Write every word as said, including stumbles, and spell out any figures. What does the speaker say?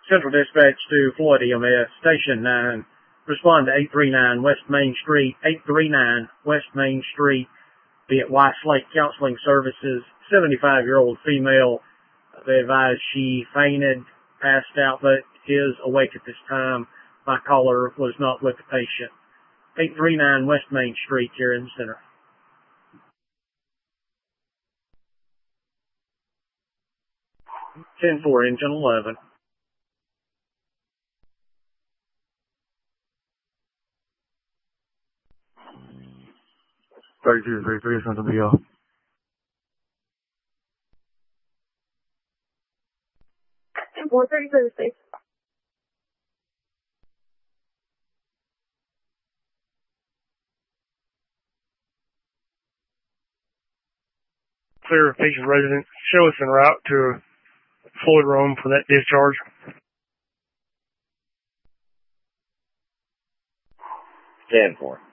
Central Dispatch to Floyd E M S, Station nine. Respond to eight three nine West Main Street, eight three nine West Main Street, be at White Slate Counseling Services, seventy-five-year-old female. They advise she fainted, passed out, but is awake at this time. My caller was not with the patient. eight three nine West Main Street here in the center. ten four, engine eleven. thirty-two thirty-three, Central B L. ten four, thirty-three, six. Clear patient resident. Show us en route to Floyd Rome for that discharge. ten four.